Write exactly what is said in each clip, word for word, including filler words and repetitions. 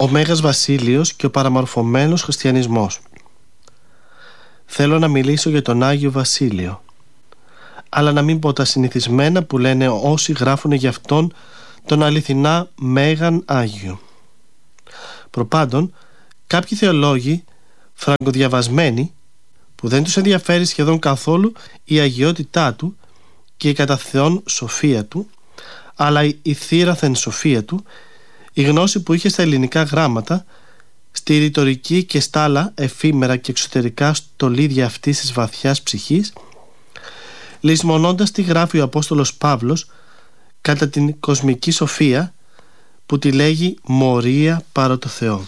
ο Μέγας Βασίλειος και ο παραμορφωμένος χριστιανισμός. Θέλω να μιλήσω για τον Άγιο Βασίλειο, αλλά να μην πω τα συνηθισμένα που λένε όσοι γράφουν για αυτόν τον αληθινά Μέγαν Άγιο. Προπάντων, κάποιοι θεολόγοι φραγκοδιαβασμένοι, που δεν τους ενδιαφέρει σχεδόν καθόλου η αγιότητά του και η κατά Θεόν σοφία του, αλλά η θύραθεν σοφία του, η γνώση που είχε στα ελληνικά γράμματα, στη ρητορική και στα άλλα εφήμερα και εξωτερικά στολίδια αυτής της βαθιάς ψυχής, λησμονώντας τι γράφει ο Απόστολος Παύλος κατά την κοσμική σοφία που τη λέγει μορία παρά το Θεό.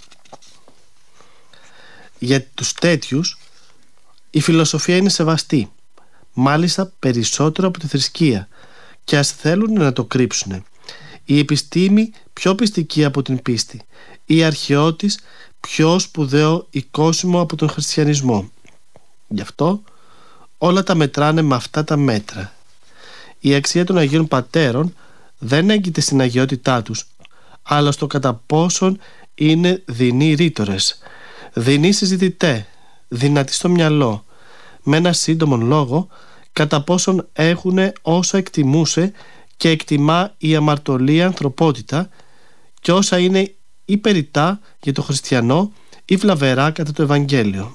Για τους τέτοιους η φιλοσοφία είναι σεβαστή, μάλιστα περισσότερο από τη θρησκεία, και ας θέλουν να το κρύψουν. Η επιστήμη πιο πιστική από την πίστη, η αρχαιότης πιο σπουδαίο οικόσιμο από τον χριστιανισμό. Γι' αυτό όλα τα μετράνε με αυτά τα μέτρα. Η αξία των Αγίων Πατέρων δεν έγκυται στην αγιότητά τους, αλλά στο κατά πόσον είναι δεινοί ρήτορες, δεινοί συζητητέ, δυνατοί στο μυαλό, με ένα σύντομο λόγο, κατά πόσον έχουν όσα εκτιμούσε και εκτιμά η αμαρτωλή ανθρωπότητα και όσα είναι ή περιττά για το χριστιανό ή βλαβερά κατά το Ευαγγέλιο.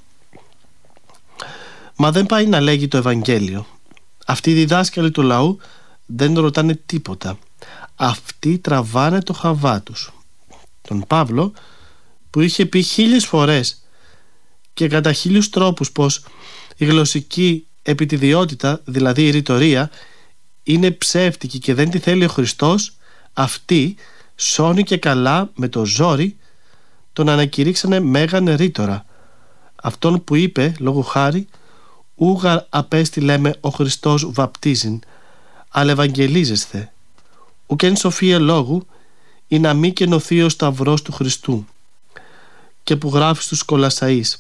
Μα δεν πάει να λέγει το Ευαγγέλιο. Αυτοί οι διδάσκαλοι του λαού δεν ρωτάνε τίποτα. Αυτοί τραβάνε το χαβά τους. Τον Παύλο, που είχε πει χίλιες φορές και κατά χίλιους τρόπους πως η γλωσσική επιτιδιότητα, δηλαδή η ρητορία, είναι ψεύτικη και δεν τη θέλει ο Χριστός, αυτοί σώνει και καλά με το ζόρι τον ανακηρύξανε μέγαν ρήτορα, αυτόν που είπε λόγω χάρη ούγαρ απέστειλε με ο Χριστός βαπτίζειν, αλλά ευαγγελίζεσθε, ουκεν σοφία λόγου ή να μη κενωθεί ο σταυρός του Χριστού, και που γράφει στους Κολασσαείς.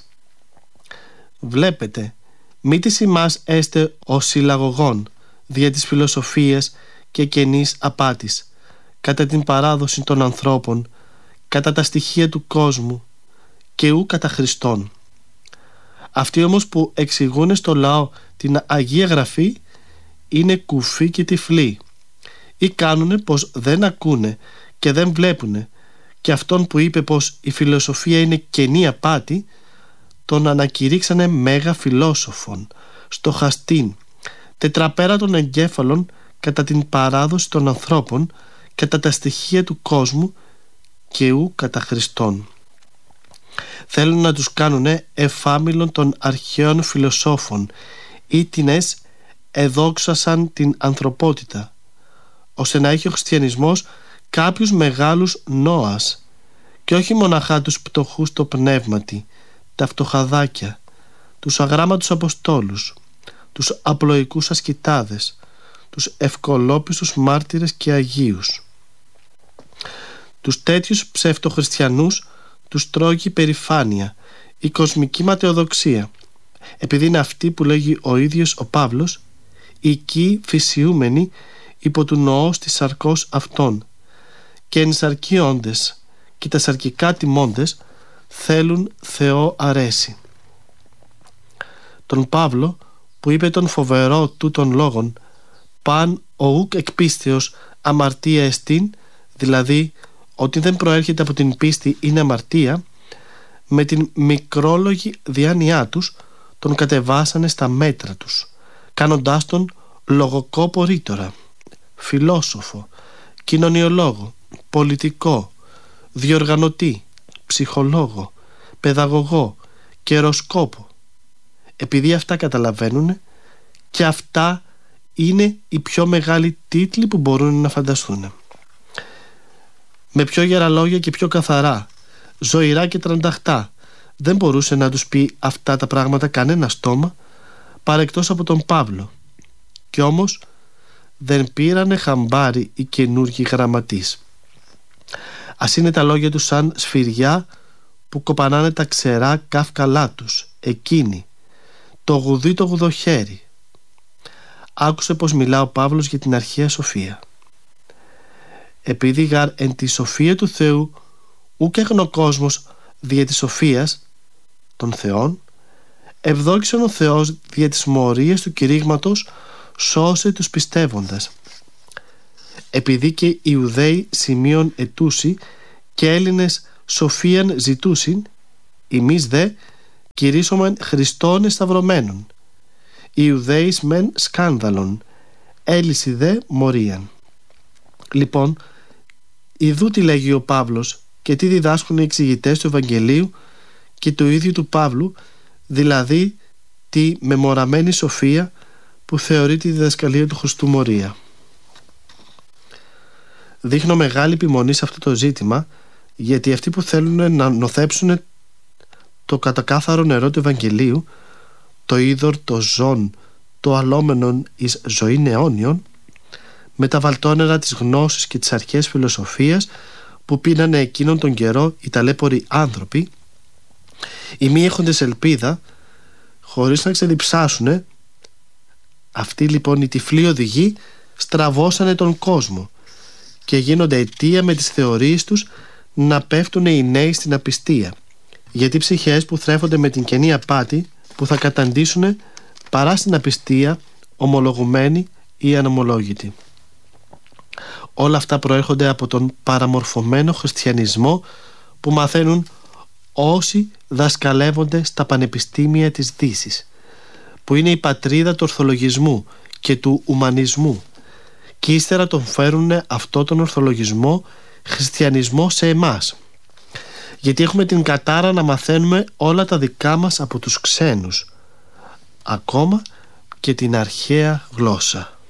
Βλέπετε, μη της ημάς έστε ο συλλαγωγών δια της φιλοσοφίας και κενής απάτης, κατά την παράδοση των ανθρώπων, κατά τα στοιχεία του κόσμου και ου κατά Χριστόν. Αυτοί όμως που εξηγούν στο λαό την Αγία Γραφή είναι κουφοί και τυφλοί, ή κάνουνε πως δεν ακούνε και δεν βλέπουνε, και αυτόν που είπε πως η φιλοσοφία είναι κενή απάτη τον ανακηρύξανε μέγα φιλόσοφον, στοχαστήν, τετραπέρα των εγκέφαλων κατά την παράδοση των ανθρώπων, κατά τα στοιχεία του κόσμου και ου κατά Χριστόν. Θέλουν να τους κάνουνε εφάμιλον των αρχαίων φιλοσόφων, ήτινες εδόξασαν την ανθρωπότητα, ώστε να έχει ο χριστιανισμός κάποιους μεγάλους Νόας και όχι μοναχά τους πτωχούς το πνεύματι, τα φτωχαδάκια, τους αγράμματους Αποστόλους, τους απλοϊκούς ασκητάδες, τους ευκολόπιστους μάρτυρες και Αγίους. Τους τέτοιους ψευτοχριστιανούς τους τρώγει η περηφάνεια, η κοσμική ματαιοδοξία, επειδή είναι αυτοί που λέγει ο ίδιος ο Παύλος, οικοί φυσιούμενοι υπό του νοός της σαρκός αυτών, και ενσαρκιόντες και τα σαρκικά τιμώντες θέλουν Θεό αρέσει. Τον Παύλο που είπε τον φοβερό τούτων λόγων, παν ο ουκ εκπίστεως αμαρτία εστίν, δηλαδή ότι δεν προέρχεται από την πίστη είναι αμαρτία, με την μικρόλογη διάνοιά τους τον κατεβάσανε στα μέτρα τους, κάνοντάς τον λογοκόπο ρήτορα, φιλόσοφο, κοινωνιολόγο, πολιτικό, διοργανωτή, ψυχολόγο, παιδαγωγό, καιροσκόπο. Επειδή αυτά καταλαβαίνουν, και αυτά είναι οι πιο μεγάλοι τίτλοι που μπορούν να φανταστούν. Με πιο γερά λόγια και πιο καθαρά, ζωηρά και τρανταχτά, δεν μπορούσε να τους πει αυτά τα πράγματα κανένα στόμα παρεκτός από τον Παύλο. Κι όμως δεν πήρανε χαμπάρι οι καινούργοι γραμματείς. Ας είναι τα λόγια τους σαν σφυριά που κοπανάνε τα ξερά καύκαλά τους, εκείνοι, το γουδί το γουδοχέρι. Άκουσε πως μιλά ο Παύλος για την αρχαία σοφία. Επειδή γαρ εν τη σοφία του Θεού ουκ έγνο ο κόσμος δια της σοφίας των θεών, ευδόκησον ο Θεός δια της μορίας του κηρύγματος σώσε τους πιστεύοντας. Επειδή και οι Ιουδαίοι σημείων ετούσι και Έλληνες σοφίαν ζητούσιν, εμείς δε κηρύσσομεν Χριστόν εσταυρωμένον, οι Ιουδαίοι μεν σκάνδαλον, έλυση δε μορίαν. Λοιπόν, ειδού τι λέγει ο Παύλος και τι διδάσκουν οι εξηγητές του Ευαγγελίου και του ίδιου του Παύλου, δηλαδή τη μεμοραμένη σοφία που θεωρεί τη διδασκαλία του Χριστού μορία. Δείχνω μεγάλη επιμονή σε αυτό το ζήτημα, γιατί αυτοί που θέλουν να νοθέψουν το κατακάθαρο νερό του Ευαγγελίου, το είδωρ, το ζών, το αλόμενον εις ζωήν αιώνιον, με τα βαλτόνερα της γνώσης και της αρχαίας φιλοσοφίας που πίνανε εκείνον τον καιρό οι ταλέποροι άνθρωποι, οι μη έχοντες ελπίδα, χωρίς να ξεδιψάσουνε, αυτοί λοιπόν οι τυφλοί οδηγοί στραβώσανε τον κόσμο και γίνονται αιτία με τις θεωρίες τους να πέφτουν οι νέοι στην απιστία, γιατί ψυχές που θρέφονται με την κενή απάτη που θα καταντήσουν παρά στην απιστία ομολογουμένοι ή ανομολόγητοι. Όλα αυτά προέρχονται από τον παραμορφωμένο χριστιανισμό που μαθαίνουν όσοι δασκαλεύονται στα πανεπιστήμια της Δύσης, που είναι η πατρίδα του ορθολογισμού και του ουμανισμού, και ύστερα τον φέρουν αυτό τον ορθολογισμό χριστιανισμό σε εμάς, γιατί έχουμε την κατάρα να μαθαίνουμε όλα τα δικά μας από τους ξένους, ακόμα και την αρχαία γλώσσα.